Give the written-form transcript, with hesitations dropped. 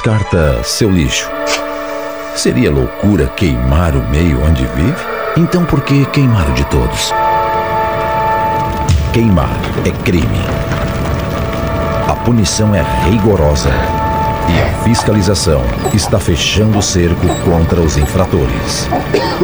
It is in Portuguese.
descarta seu lixo. Seria loucura queimar o meio onde vive? Então por que queimar o de todos? Queimar é crime. A punição é rigorosa e a fiscalização está fechando o cerco contra os infratores.